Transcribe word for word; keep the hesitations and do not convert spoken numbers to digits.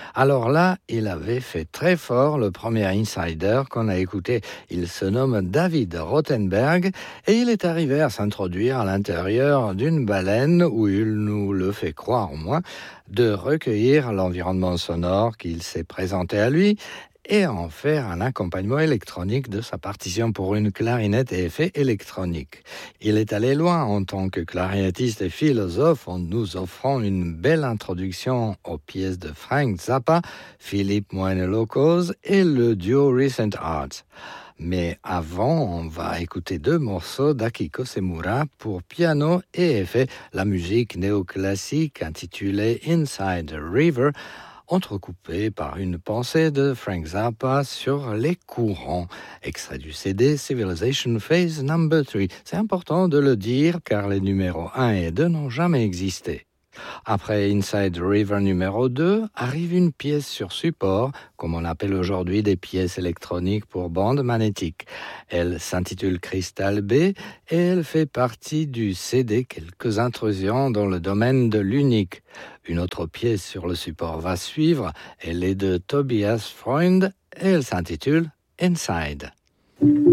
Alors là, il avait fait très fort le premier insider qu'on a écouté. Il se nomme David Rothenberg et il est arrivé à s'introduire à l'intérieur d'une baleine où il nous le fait croire au moins, de recueillir l'environnement sonore qu'il s'est présenté à lui et en faire un accompagnement électronique de sa partition pour une clarinette et effets électroniques. Il est allé loin en tant que clarinettiste et philosophe en nous offrant une belle introduction aux pièces de Frank Zappa, Philippe Moine-Locos et le duo Recent Arts. Mais avant, on va écouter deux morceaux d'Akiko Semura pour piano et effet, la musique néoclassique intitulée Inside the River, entrecoupée par une pensée de Frank Zappa sur les courants. Extrait du C D Civilization Phase number three. C'est important de le dire car les numéros un et deux n'ont jamais existé. Après Inside the River numéro deux, arrive une pièce sur support, comme on appelle aujourd'hui des pièces électroniques pour bande magnétique. Elle s'intitule Crystal B et elle fait partie du C D Quelques intrusions dans le domaine de l'unique. Une autre pièce sur le support va suivre, elle est de Tobias Freund et elle s'intitule Inside.